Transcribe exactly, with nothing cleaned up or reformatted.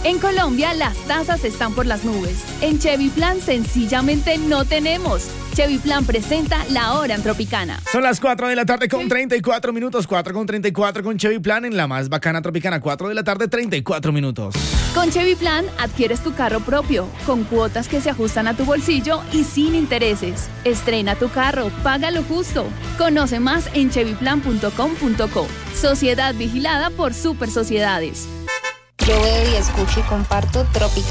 En Colombia, las tasas están por las nubes. En Chevy Plan, sencillamente no tenemos. Chevy Plan presenta La Hora en Tropicana. Son las cuatro de la tarde con treinta y cuatro minutos. cuatro con treinta y cuatro con Chevy Plan en la más bacana Tropicana. cuatro de la tarde, treinta y cuatro minutos. Con Chevy Plan, adquieres tu carro propio, con cuotas que se ajustan a tu bolsillo y sin intereses. Estrena tu carro, paga lo justo. Conoce más en chevy plan punto com punto co. Sociedad vigilada por Super Sociedades. Yo veo y escucho y comparto Tropicana.